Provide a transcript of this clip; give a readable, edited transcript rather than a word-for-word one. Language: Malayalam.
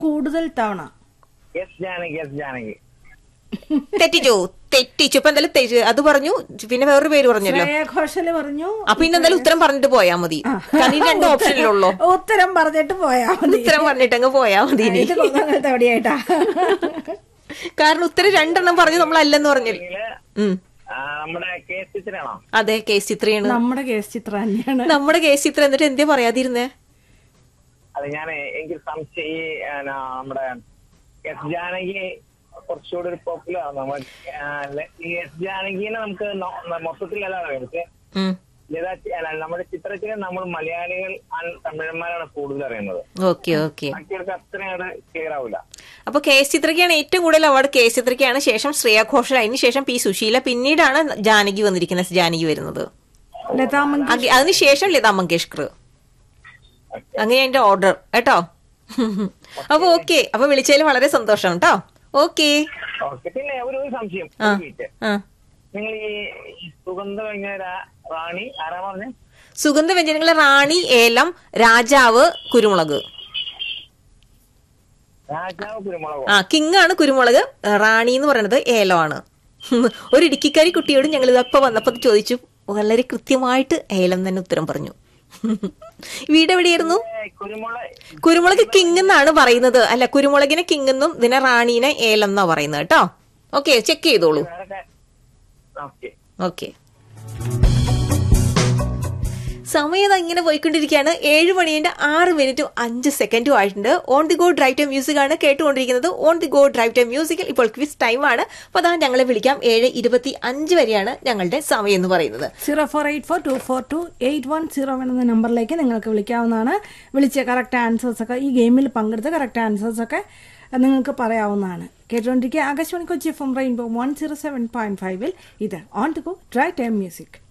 കൂടുതൽ തവണ. എസ് ജാനകി. തെറ്റിച്ചു. ഇപ്പൊ എന്തായാലും അത് പറഞ്ഞു. പിന്നെ വേറൊരു പേര് പറഞ്ഞല്ലോ, ശ്രേയ ഘോഷല് പറഞ്ഞു. അപ്പൊ ഇന്ന് എന്തായാലും ഉത്തരം പറഞ്ഞിട്ട് പോയാ മതി. കാരണം ഈ 2 ഓപ്ഷനിലുള്ളൂ. ഉത്തരം പറഞ്ഞിട്ട് പോയാ മതി. ഉത്തരം പറഞ്ഞിട്ടങ്ങ് പോയാ മതി. എവിടെയായിട്ടാ? കാരണം ഉത്തരം 2 പറഞ്ഞു, നമ്മളല്ലെന്ന് പറഞ്ഞില്ല. അതെ, കേസ് ചിത്രയാണ്. നമ്മുടെ കേസ് ചിത്ര തന്നെയാണ്. നമ്മുടെ കേസ് ചിത്ര. എന്നിട്ട് എന്തേ പറയാതിരുന്നേ? അത് ഞാൻ എനിക്ക് സംശയം നമ്മുടെ എസ് ജാനകി കുറച്ചുകൂടി ഒരു പോപ്പുലർ ആണ്. നമ്മൾ ഈ എസ് ജാനകിനെ നമുക്ക് മൊത്തത്തിലല്ല അറിയാം. പക്ഷെ നമ്മുടെ ചിത്രത്തിന് നമ്മൾ മലയാളികൾ തമിഴന്മാരാണ് കൂടുതൽ അറിയുന്നത്. Okay okay. ബാക്കിയൊക്കെ അത്രയാണ് ക്ലിയർ ആവില്ല. അപ്പൊ കേസ് ചിത്രയ്ക്കാണ് ഏറ്റവും കൂടുതൽ അവാർഡ്. കേസ് ചിത്രയ്ക്കാണ്, ശേഷം ശ്രേയ ഘോഷൽ, അതിന് ശേഷം പി സുശീല, പിന്നീടാണ് ജാനകി വന്നിരിക്കുന്നത്. ജാനകി വരുന്നത്, അതിനുശേഷം ലതാ മങ്കേഷ്കർ. അങ്ങനെ അതിന്റെ ഓർഡർ കേട്ടോ. അപ്പൊ ഓക്കെ. അപ്പൊ വിളിച്ചതിൽ വളരെ സന്തോഷം കേട്ടോ. ഓക്കെ. പിന്നെ ഒരു സംശയം, നിങ്ങൾ ഈ റാണി ആരാ പറഞ്ഞ? സുഗന്ധവ്യഞ്ജനങ്ങളെ റാണി ഏലം, രാജാവ് കുരുമുളക്. കിങ് ആണ് കുരുമുളക്, റാണി എന്ന് പറയുന്നത് ഏലമാണ്. ഒരു ഇടുക്കിക്കാരി കുട്ടിയോട് ഞങ്ങൾ ഇതപ്പോ വന്നപ്പോ ചോദിച്ചു, വളരെ കൃത്യമായിട്ട് ഏലം തന്നെ ഉത്തരം പറഞ്ഞു. വീട് എവിടെയായിരുന്നു? കുരുമുളക് കിങ് എന്നാണ് പറയുന്നത്. അല്ല, കുരുമുളകിനെ കിങ് എന്നും ഇതിനെ റാണീനെ ഏലം എന്നാ പറയുന്നത് കേട്ടോ. ഓക്കെ, ചെക്ക് ചെയ്തോളൂ. ഓക്കെ. സമയം ഇങ്ങനെ പോയിക്കൊണ്ടിരിക്കുകയാണ്. 7:06:05 ആയിട്ടുണ്ട്. On the go drive time music ആണ് കേട്ടുകൊണ്ടിരിക്കുന്നത്. On the go drive time മ്യൂസിക്കിൽ ഇപ്പോൾ ക്വിസ് ടൈം ആണ്. അപ്പൊ അതാ ഞങ്ങളെ വിളിക്കാം. 7:25 വരെയാണ് ഞങ്ങളുടെ സമയം എന്ന് പറയുന്നത്. 0484242810 എന്ന നമ്പറിലേക്ക് നിങ്ങൾക്ക് വിളിക്കാവുന്നതാണ്. വിളിച്ച കറക്റ്റ് ആൻസേഴ്സ് ഒക്കെ, ഈ ഗെയിമിൽ പങ്കെടുത്ത കറക്റ്റ് ആൻസേഴ്സ് ഒക്കെ നിങ്ങൾക്ക് പറയാവുന്നതാണ്. കേട്ടുകൊണ്ടിരിക്കുക ആകാശവാണി കൊച്ചി FM റെയിൻബോ 107.5. ഇത് on the go drive time music.